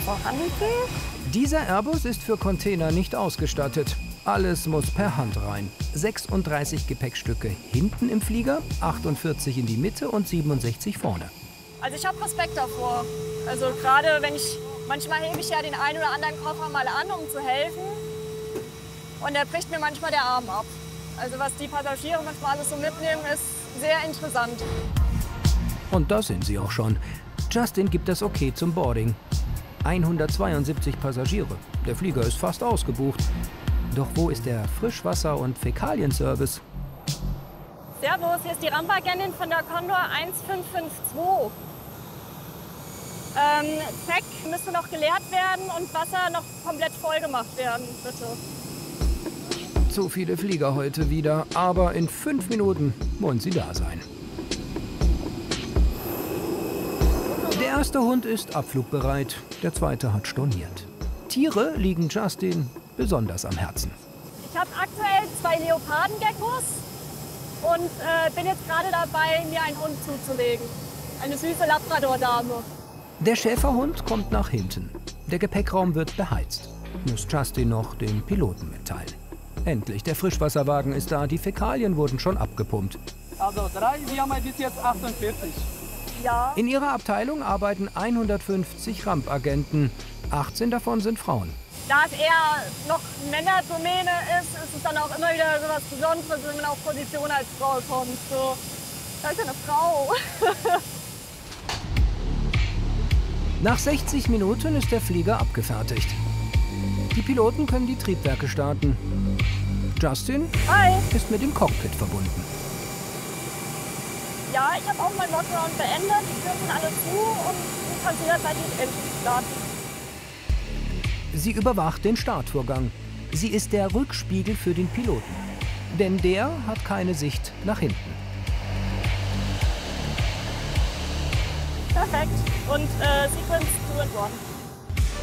vorhanden. Dieser Airbus ist für Container nicht ausgestattet. Alles muss per Hand rein. 36 Gepäckstücke hinten im Flieger, 48 in die Mitte und 67 vorne. Also ich habe Respekt davor. Also gerade manchmal hebe ich ja den einen oder anderen Koffer mal an, um zu helfen. Und da bricht mir manchmal der Arm ab. Also was die Passagiere manchmal alles so mitnehmen, ist sehr interessant. Und da sind sie auch schon. Justin gibt das Okay zum Boarding. 172 Passagiere. Der Flieger ist fast ausgebucht. Doch wo ist der Frischwasser- und Fäkalienservice? Servus, hier ist die Rampagentin von der Condor 1552. Zweck müsste noch geleert werden und Wasser noch komplett voll gemacht werden, bitte. Zu viele Flieger heute wieder, aber in 5 Minuten wollen sie da sein. Der erste Hund ist abflugbereit, der zweite hat storniert. Tiere liegen Justin besonders am Herzen. Ich habe aktuell 2 Leopardengeckos und bin jetzt gerade dabei, mir einen Hund zuzulegen. Eine süße Labrador-Dame. Der Schäferhund kommt nach hinten. Der Gepäckraum wird beheizt. Muss Justin noch dem Piloten mitteilen. Endlich, der Frischwasserwagen ist da, die Fäkalien wurden schon abgepumpt. Also 3, wir haben bis jetzt 48. Ja. In ihrer Abteilung arbeiten 150 Rampagenten. 18 davon sind Frauen. Da es eher noch Männerdomäne ist es dann auch immer wieder so was Besonderes, wenn man auf Position als Frau kommt. So, das ist ja eine Frau. Nach 60 Minuten ist der Flieger abgefertigt. Die Piloten können die Triebwerke starten. Justin Hi. ist mit dem Cockpit verbunden. Ja, ich habe auch mein Workaround beendet. Die Türen sind alle zu und du kannst jederzeit den Engine starten. Sie überwacht den Startvorgang. Sie ist der Rückspiegel für den Piloten. Denn der hat keine Sicht nach hinten. Perfekt. Und Sequence 2 and 1.